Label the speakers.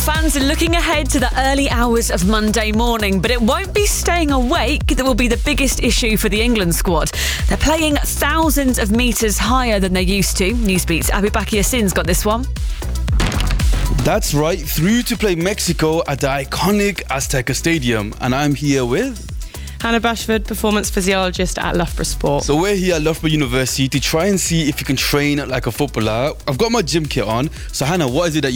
Speaker 1: Fans are looking ahead to the early hours of Monday morning, but it won't be staying awake that will be the biggest issue for the England squad. They're playing thousands of metres higher than they used to. Newsbeat's Abubakar Yassin's got this one.
Speaker 2: That's right, through to play Mexico at the iconic Azteca Stadium. And I'm here with...
Speaker 3: Hannah Bashford, performance physiologist at Loughborough Sport.
Speaker 2: So we're here at Loughborough University to try and see if you can train like a footballer. I've got my gym kit on. So Hannah, what is it that